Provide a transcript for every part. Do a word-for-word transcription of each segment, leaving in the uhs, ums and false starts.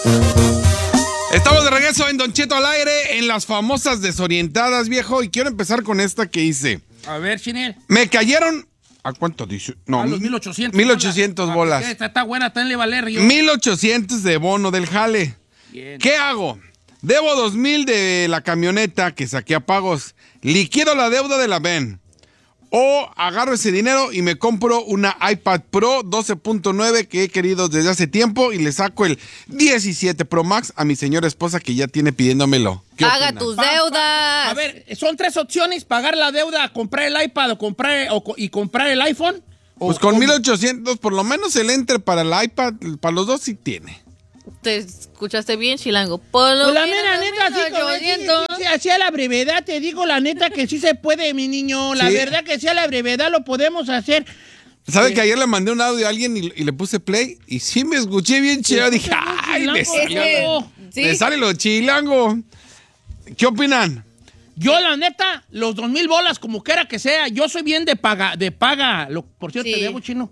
Estamos de regreso en Don Cheto al aire, en las famosas desorientadas, viejo. Y quiero empezar con esta que hice. A ver, Chinel. Me cayeron... ¿A cuánto dice? No, a los mil ochocientos. mil ochocientos bolas. bolas. Esta está buena, tenle valer. Yo. mil ochocientos de bono del jale. Bien. ¿Qué hago? Debo dos mil de la camioneta que saqué a pagos. Liquido la deuda de la van. O agarro ese dinero y me compro una iPad Pro doce punto nueve que he querido desde hace tiempo y le saco el diecisiete Pro Max a mi señora esposa que ya tiene pidiéndomelo. Paga opinan? tus Pa, pa, deudas. a ver, son tres opciones: pagar la deuda, comprar el iPad o comprar, o, y comprar el iPhone. Pues o, con o, mil ochocientos, por lo menos el entre para el iPad, para los dos sí tiene. Te escuchaste bien, Chilango. Por lo Pues la menos mera neta, así como ochocientos. sí, sí, así a la brevedad, te digo la neta que sí se puede, mi niño. La Sí. verdad que sí a la brevedad lo podemos hacer. ¿Sabe Sí. que ayer le mandé un audio a alguien y, y le puse play? Y sí me escuché bien chido. Dije, ¡ay, me Chilango, salió, Sí. me sale lo chilango! ¿Qué opinan? Yo, la neta, los dos mil bolas, como quiera que sea, yo soy bien de paga, de paga. Lo, por cierto, Sí. te debo, chino.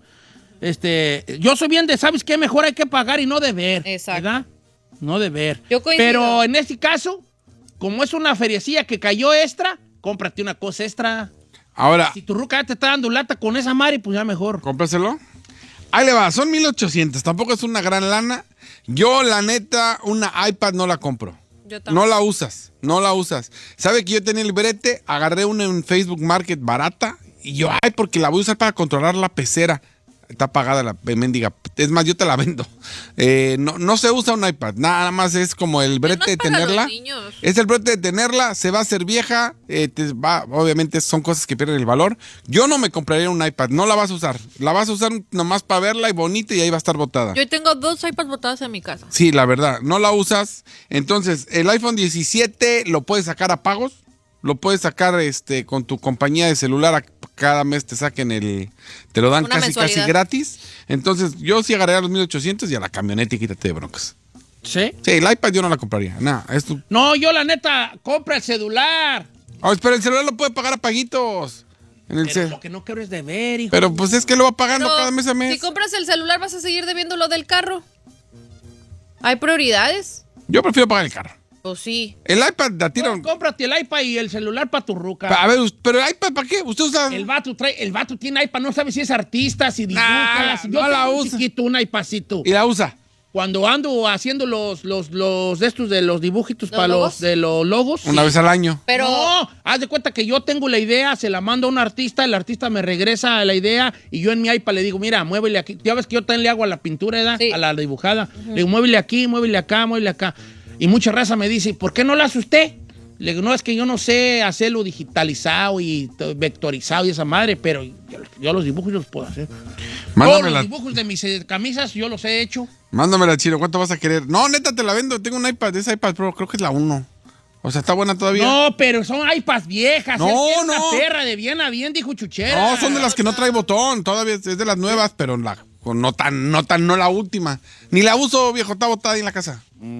Este, yo soy bien de, ¿sabes qué? Mejor hay que pagar y no deber. Exacto. ¿Verdad? No deber. Yo coincido. Pero en este caso, como es una feriecilla que cayó extra, cómprate una cosa extra. Ahora, Si tu ruca ya te está dando lata con esa madre, pues ya mejor. cómpraselo. Ahí le va, son mil ochocientos, tampoco es una gran lana. Yo, la neta, una iPad no la compro. Yo también. No la usas, no la usas. ¿Sabe que yo tenía el brete? Agarré una en Facebook Market barata y yo, ay, porque la voy a usar para controlar la pecera. Está pagada la mendiga. Es más, yo te la vendo. Eh, no, no se usa un iPad. Nada más es como el brete de más para los tenerla. niños. Es el brete de tenerla. Se va a hacer vieja. Eh, te va, obviamente son cosas que pierden el valor. Yo no me compraría un iPad. No la vas a usar. La vas a usar nomás para verla y bonita y ahí va a estar botada. Yo tengo dos iPads botadas en mi casa. Sí, la verdad. No la usas. Entonces, el iPhone diecisiete lo puedes sacar a pagos. Lo puedes sacar este con tu compañía de celular, a- cada mes te saquen el, te lo dan Una casi mensualidad. casi gratis. Entonces yo sí agarraría los mil ochocientos y a la camioneta y quítate de broncas. ¿Sí? Sí, el iPad yo no la compraría. Nada, esto. No, yo la neta, compra el celular. Oh, pero el celular lo puede pagar a paguitos. En el Pero ce- lo que no quiero es deber, hijo. pero pues es que lo va pagando Pero cada mes a mes. si compras el celular, vas a seguir debiendo lo del carro. Hay prioridades. Yo prefiero pagar el carro. Pues sí. El iPad la tiro. No, cómprate el iPad y el celular para tu ruca. A ver, pero el iPad ¿para qué? Usted usa. El vato trae, el vato tiene iPad, no sabe si es artista, si dibuja. Nah, si no yo la tengo un usa. chiquito, un iPadcito. Y la usa. Cuando ando haciendo los, los, los de estos de los dibujitos ¿Los para logos? los de los logos. Una sí. vez al año. Pero No, haz de cuenta que yo tengo la idea, se la mando a un artista, el artista me regresa la idea y yo en mi iPad le digo, mira, muévele aquí. Ya ves que yo también le hago a la pintura, ¿verdad? Sí. A la dibujada. Le digo, muévele aquí, muévele acá, muévele acá. Y mucha raza me dice, ¿por qué no la hace usted? Le digo, no, es que yo no sé hacerlo digitalizado y to- vectorizado y esa madre, pero yo, yo los dibujos los puedo hacer. Todos Mándamela. los dibujos de mis eh, camisas yo los he hecho. Mándamela, Chino. ¿Cuánto vas a querer? No, neta, te la vendo. Tengo un iPad. Esa iPad Pro, creo que es la uno. O sea, ¿está buena todavía? No, pero son iPads viejas. No, Él quiere no. una perra de bien a bien, dijo Chuchera. No, son de las que no trae botón. Todavía es de las nuevas, pero la, no tan, no tan, no la última. Ni la uso, viejo. Está botada ahí en la casa.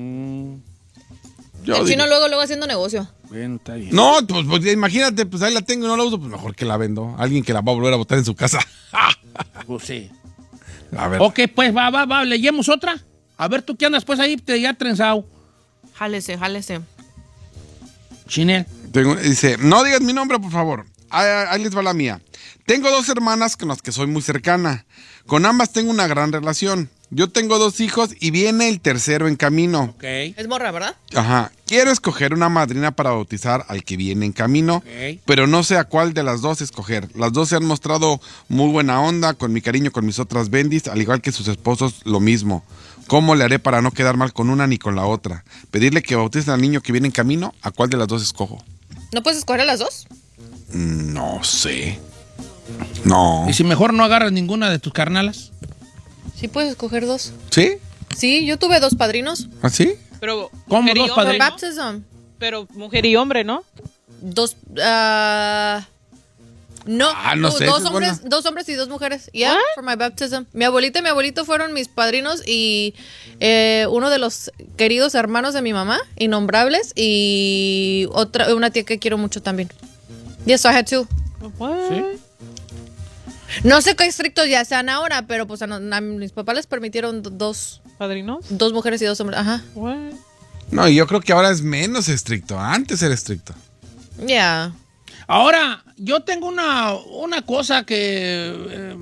Yo el digo- chino luego, luego haciendo negocio. Bueno, está bien. No, pues, pues, imagínate, pues ahí la tengo y no la uso, pues mejor que la vendo. Alguien que la va a volver a botar en su casa. Pues sí. A ver. Ok, pues va, va, va, leyemos otra. A ver, tú qué andas pues ahí, te ya trenzado. Jálese, jálese. Chinel. Tengo- dice, no digas mi nombre, por favor. Ahí, ahí les va la mía. Tengo dos hermanas con las que soy muy cercana. Con ambas tengo una gran relación. Yo tengo dos hijos y viene el tercero en camino. Ok. Es morra, ¿verdad? Ajá. Quiero escoger una madrina para bautizar al que viene en camino, Ok. pero no sé a cuál de las dos escoger. Las dos se han mostrado muy buena onda, con mi cariño con mis otras bendis, al igual que sus esposos, lo mismo. ¿Cómo le haré para no quedar mal con una ni con la otra? ¿Pedirle que bautice al niño que viene en camino? ¿A cuál de las dos escojo? ¿No puedes escoger a las dos? No sé. No. ¿Y si mejor no agarras ninguna de tus carnalas? Sí puedes escoger dos. ¿Sí? Sí, yo tuve dos padrinos. ¿Así? Pero ¿Cómo mujer y dos hombre, For padrinos? ¿no? baptism. Pero mujer y hombre, ¿no? Dos, ah, no, Ah, no do- sé, dos eso es hombres, bueno. dos hombres y dos mujeres. Yeah, for my baptism. Mi abuelita y mi abuelito fueron mis padrinos y eh, uno de los queridos hermanos de mi mamá, innombrables, y otra, una tía que quiero mucho también. Yes, so I had two. ¿Sí? No sé qué estrictos ya sean ahora, pero pues a, no- a mis papás les permitieron do- dos. ¿Padrinos? Dos mujeres y dos hombres. Ajá. What? No, yo creo que ahora es menos estricto. Antes era estricto. Ya. Yeah. Ahora, yo tengo una, una cosa que, eh,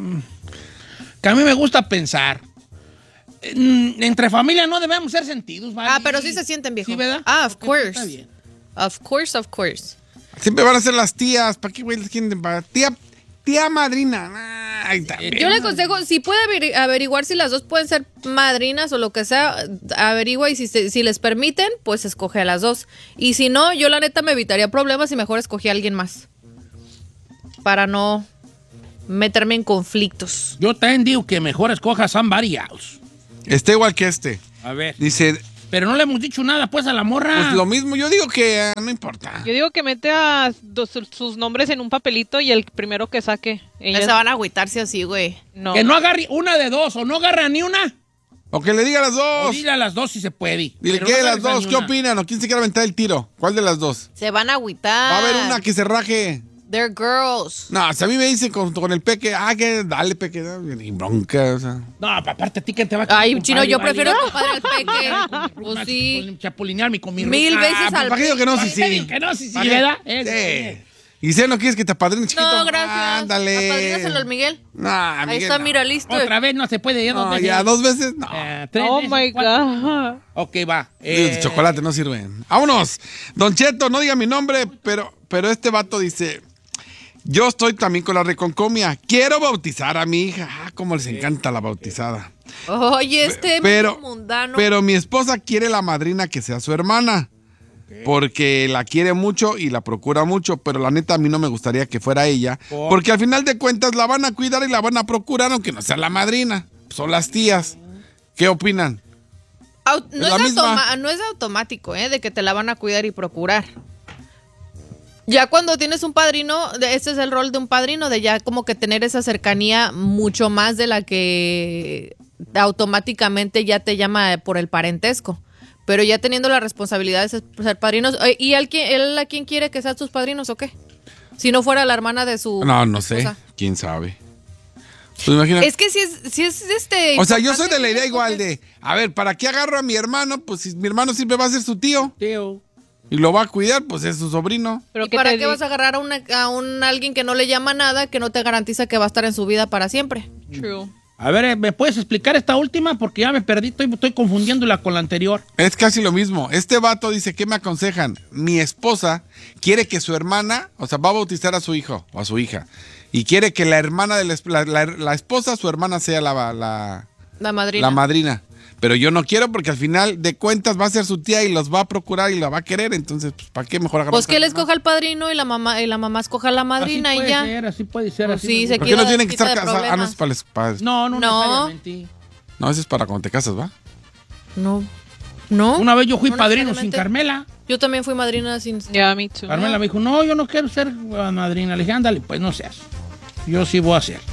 que a mí me gusta pensar. En- entre familia no debemos ser sentidos, ¿vale? Ah, pero sí se sienten, viejo. Sí, ¿verdad? Ah, of Ok, course. está bien. Of course, of course. Siempre van a ser las tías. ¿Para qué güey les quieren? pa- Tía, tía madrina. Ay, también. Yo le aconsejo, si puede averi- averiguar si las dos pueden ser madrinas o lo que sea, averigua y si, se- si les permiten, pues escoge a las dos. Y si no, yo la neta me evitaría problemas y mejor escogí a alguien más. Para no meterme en conflictos. Yo también digo que mejor escoja somebody else. Está igual que este. A ver. Dice, Pero no le hemos dicho nada, pues, a la morra. pues lo mismo. Yo digo que eh, no importa. Yo digo que mete a dos- sus nombres en un papelito y el primero que saque. Ya Ella se van a agüitarse así, güey. no. Que no agarre una de dos, o no agarra ni una. O que le diga a las O dos. dile a las dos si se puede. Dile, Pero ¿qué no de las agarres a dos? ni ¿Qué una. opinan? ¿O quién se quiere aventar el tiro? ¿Cuál de las dos? Se van a agüitar. Va a haber una que se raje. They're girls. No, si a mí me dicen con, con el peque, ah, que dale peque, y bronca, o sea. No, aparte a ti que te va a Ay, compadre, chino, yo vale. prefiero compadre al peque. Con- Pues con- sí. con- Chapulinearme con mi Mil ruca. veces Ah, al- ¿Para qué digo que no? Sí, ¿para qué sí. digo que no? Sí, sí, ¿Para qué? ¿verdad? Eso, Sí. Y si no quieres que te apadrine chiquito. No, gracias. Ándale. Apadrínaselo al Miguel. No, Ahí Miguel, está, no. mira, listo. Otra vez no se puede. Ya dos No, veces. ya dos veces, no. Eh, tres Oh veces, my cuatro. God. Ok, va. Digo, Eh, chocolate no sirven. Vámonos. Don Cheto, no diga mi nombre, pero, pero este vato dice, yo estoy también con la reconcomia. Quiero bautizar a mi hija. Ah, cómo les encanta la bautizada. Oye, este Pero, mundano. pero mi esposa quiere la madrina que sea su hermana. Porque la quiere mucho y la procura mucho, pero la neta a mí no me gustaría que fuera ella, ¿Por? porque al final de cuentas la van a cuidar y la van a procurar aunque no sea la madrina, son las tías. ¿Qué opinan? Au- no, es la es misma. automa- no es automático, ¿eh? De que te la van a cuidar y procurar. Ya cuando tienes un padrino, de- este es el rol de un padrino, de ya como que tener esa cercanía mucho más de la que automáticamente ya te llama por el parentesco. Pero ya teniendo la responsabilidad de ser, ser padrinos. Oye, ¿y él, quién- él a quién quiere que sean sus padrinos o qué? Si no fuera la hermana de su No, no sé, esposa. quién sabe. Pues imagina. Es que si es, si es este. O sea, yo soy importante de la que idea escoges- igual de, a ver, ¿para qué agarro a mi hermano? Pues si mi hermano siempre va a ser su tío Tío. y lo va a cuidar, pues es su sobrino. Pero ¿Y que para te qué di- vas a agarrar a, una, a un alguien que no le llama nada, que no te garantiza que va a estar en su vida para siempre? True. A ver, eh, ¿me puedes explicar esta última? Porque ya me perdí, estoy, estoy confundiéndola con la anterior. Es casi lo mismo. Este vato dice, ¿qué me aconsejan? Mi esposa quiere que su hermana, o sea, va a bautizar a su hijo o a su hija, y quiere que la hermana de la, esp- la- la- la esposa, su hermana, sea la, la, La madrina. la madrina. Pero yo no quiero porque al final de cuentas va a ser su tía y los va a procurar y la va a querer. Entonces, pues, ¿para qué mejor agarrar? Pues que él a- escoja al padrino y la mamá y la mamá escoja a la madrina así y puede ya. ser, así puede ser. Pues así sí, me se gusta. ¿Por qué no quita- tienen que quita estar de casados? Ah, no, problemas. es para, les- para- No, no, No. necesariamente. no, eso es para cuando te casas, ¿va? No. ¿No? Una vez yo fui No padrino sin necesariamente. Carmela. Yo también fui madrina sin. Yeah, me too. Carmela me dijo, no, yo no quiero ser uh, madrina. Le dije, ándale, pues no seas. Yo sí voy a ser.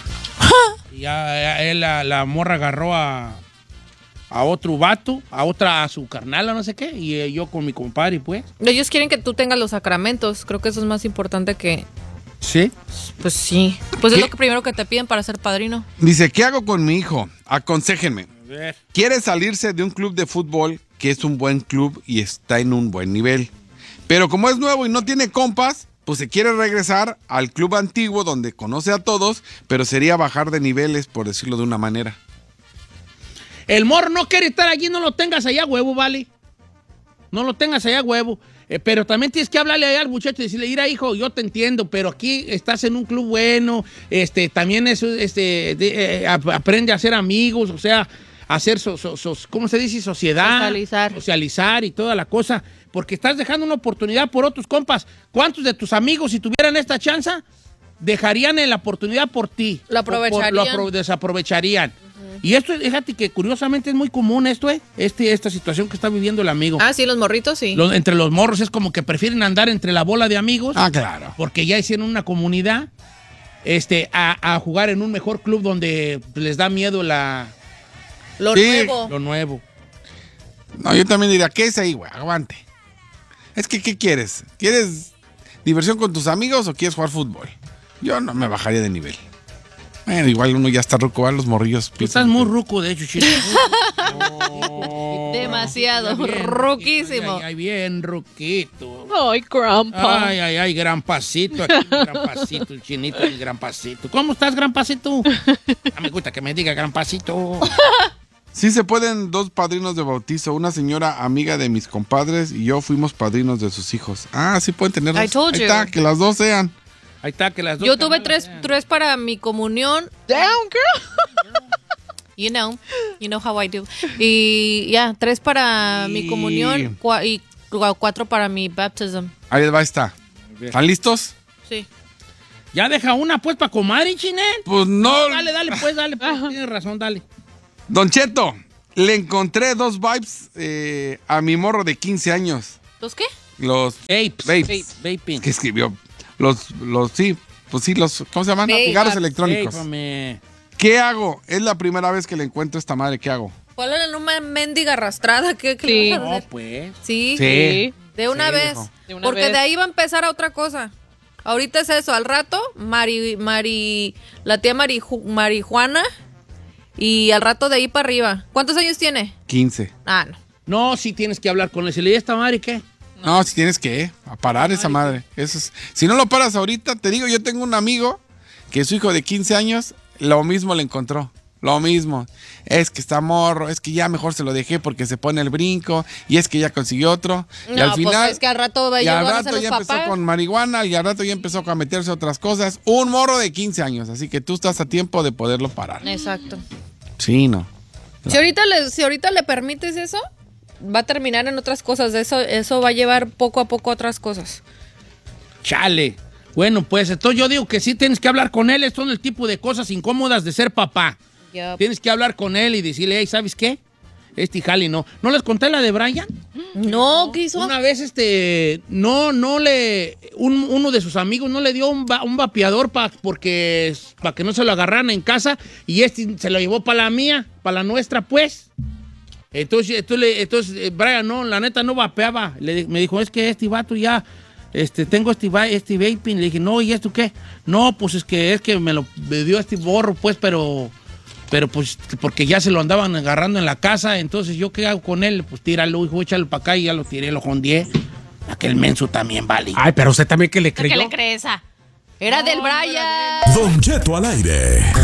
Y ya, ya, él, la, la morra agarró a, a otro vato, a otra, a su carnala, no sé qué, y eh, yo con mi compadre, pues. Ellos quieren que tú tengas los sacramentos. Creo que eso es más importante que. Sí. Pues sí. Pues ¿Qué? es lo que primero que te piden para ser padrino. Dice, ¿qué hago con mi hijo? Aconséjenme. A ver. Quiere salirse de un club de fútbol que es un buen club y está en un buen nivel. Pero como es nuevo y no tiene compas, pues se quiere regresar al club antiguo donde conoce a todos, pero sería bajar de niveles, por decirlo de una manera. El morro no quiere estar allí, no lo tengas allá, huevo, vale. No lo tengas allá, huevo. Eh, pero también tienes que hablarle allá al muchacho y decirle, mira, hijo, yo te entiendo, pero aquí estás en un club bueno, este, también eso, este, de- eh, ap- aprende a hacer amigos, o sea, hacer, so- so- so- ¿cómo se dice? Sociedad. Socializar. Socializar y toda la cosa, porque estás dejando una oportunidad por otros compas. ¿Cuántos de tus amigos, si tuvieran esta chance, dejarían la oportunidad por ti? Lo O por- aprovecharían. lo apro- desaprovecharían. Y esto, fíjate que curiosamente es muy común esto, ¿eh? Este, esta situación que está viviendo el amigo. Ah, sí, los morritos, sí. Los- entre los morros es como que prefieren andar entre la bola de amigos Ah, claro. porque ya hicieron una comunidad este, a, a jugar en un mejor club donde les da miedo la, Lo Sí. nuevo. lo nuevo. No, yo también diría, ¿qué es ahí, güey? Aguante. Es que, ¿qué quieres? ¿Quieres diversión con tus amigos o quieres jugar fútbol? Yo no me bajaría de nivel. Bueno, igual uno ya está ruco, a los morrillos. Tú estás muy ruco, de hecho, chino. Demasiado, Bien, ruquísimo. Ay, ay, bien ruquito. Ay, grandpa. Ay, ay, ay, gran pasito, aquí, gran pasito, el chinito, el gran pasito. ¿Cómo estás, gran pasito? Ah, me gusta que me diga gran pasito. Sí se pueden dos padrinos de bautizo. Una señora amiga de mis compadres y yo fuimos padrinos de sus hijos. Ah, sí pueden tener dos. I told Ahí you. está, que las dos sean. Ahí está, que las dos. Yo tuve carnalas tres, sean. tres para mi comunión. Down, girl. You know, you know how I do. Y ya, tres para Y- mi comunión cua- y cua- cuatro para mi baptism. Ahí va, está. ¿Están listos? Sí. Ya deja una, pues, para comadre, Chinel. Pues no. Dale, dale, pues, dale, pues. Tienes razón, dale. Don Cheto, le encontré dos vibes eh, a mi morro de quince años. ¿Los qué? Los Apes. vapes. Vaping. que escribió. Los, los, sí, pues sí, los, ¿cómo se llaman? Vape. Cigarros electrónicos. Vape, hombre. ¿Qué hago? Es la primera vez que le encuentro a esta madre. ¿Qué hago? Ponle en una mendiga arrastrada. ¿Qué, qué Sí. le vas a No, hacer? pues. Sí. Sí. De una Sí, vez. viejo. De una Porque vez. de ahí va a empezar a otra cosa. Ahorita es eso. Al rato, Mari, Mari, la tía Mari, Marijuana. Y al rato de ahí para arriba. ¿Cuántos años tiene? quince. Ah, no. No, sí tienes que hablar con él. Si le di a esta madre, ¿qué? No, si tienes que eh, a parar esa madre. Eso es, si no lo paras ahorita, te digo, yo tengo un amigo que su hijo de quince años, lo mismo le encontró. Lo mismo. Es que está morro, es que ya mejor se lo dejé porque se pone el brinco, y es que ya consiguió otro. y No, al final, pues es que al rato y ellos al van a rato ser los ya empezó papás. con marihuana, y al rato ya empezó a meterse otras cosas. Un morro de quince años, así que tú estás a tiempo de poderlo parar. Exacto. Sí, no. Si ahorita, le, si ahorita le permites eso, va a terminar en otras cosas. Eso, eso va a llevar poco a poco a otras cosas. Chale. Bueno, pues entonces yo digo que sí tienes que hablar con él. Estos son el tipo de cosas incómodas de ser papá. Yup. Tienes que hablar con él y decirle, hey, ¿sabes qué? Este jali no. ¿No les conté la de Brian? No, ¿qué hizo? Una vez, este, no, no le, un- uno de sus amigos no le dio un, va- un vapeador pa, porque, para que no se lo agarraran en casa, y este se lo llevó para la mía, para la nuestra, pues. Entonces, entonces, le- entonces eh, Brian, no, la neta no vapeaba. Le di- me dijo, es que este vato ya, este, tengo este, va- este vaping. Le dije, no, ¿y esto qué? No, pues es que, es que me lo me dio este borro, pues, pero... Pero pues porque ya se lo andaban agarrando en la casa, entonces yo qué hago con él, pues tíralo, hijo, échalo para acá, y ya lo tiré, lo jondié. Aquel menso también vale. Ay, pero usted también que le ¿Qué creyó. le crees a? Era del Brian. Don Cheto al aire.